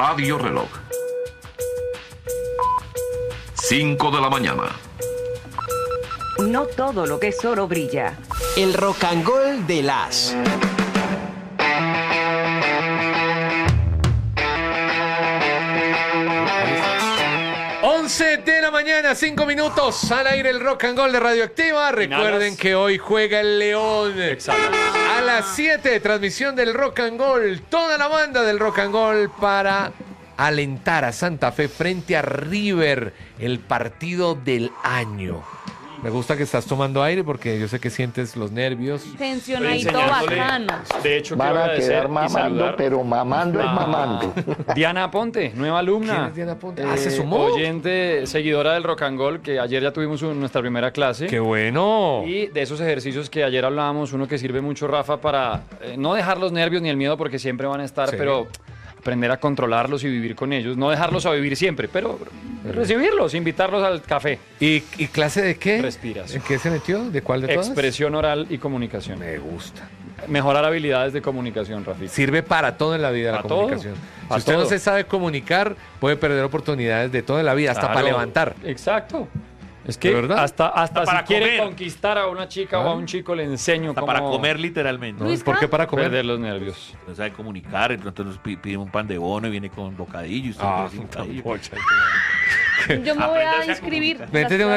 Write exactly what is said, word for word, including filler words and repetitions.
Radio Reloj. cinco de la mañana. No todo lo que es oro brilla. El rock and roll de las... once de la mañana, cinco minutos, al aire el Rock and Roll de Radioactiva. Recuerden que hoy juega el León. Exacto. A las siete, transmisión del Rock and Roll. Toda la banda del Rock and Roll para alentar a Santa Fe frente a River, el partido del año. Me gusta que estás tomando aire porque yo sé que sientes los nervios. Tensionadito Enseñándole. bacano. De hecho, Van quiero a agradecer quedar y mamando, saludar pero mamando es a mamando. Diana Ponte, nueva alumna. ¿Quién es Diana Ponte? Eh, Ah, ¿se sumó? Oyente, seguidora del Rock and Roll, que ayer ya tuvimos un- nuestra primera clase. ¡Qué bueno! Y de esos ejercicios que ayer hablábamos, uno que sirve mucho, Rafa, para eh, no dejar los nervios ni el miedo, porque siempre van a estar, Sí. pero aprender a controlarlos y vivir con ellos. No dejarlos a vivir siempre, pero recibirlos, invitarlos al café. ¿Y, y clase de qué? Respiración. ¿En qué se metió? ¿De cuál de todas? Expresión oral y comunicación. Me gusta. Mejorar habilidades de comunicación, Rafa. Sirve para todo en la vida la Para todo, comunicación. Si para usted no todo. se sabe comunicar, puede perder oportunidades de toda la vida, hasta Claro. para levantar. Exacto. Es que ¿De verdad? hasta, hasta, Hasta si para quiere comer. conquistar a una chica o a un chico, le enseño Hasta cómo para comer literalmente. ¿No? Luis, ¿Por qué para comer? perder los nervios. No sabe comunicar, entonces nos pi- pide un pan de bono y viene con bocadillo. y usted Ah, quiere decir tan bocadillo. pocha. Yo me voy a Apréndase a inscribir. comunicar. Métete una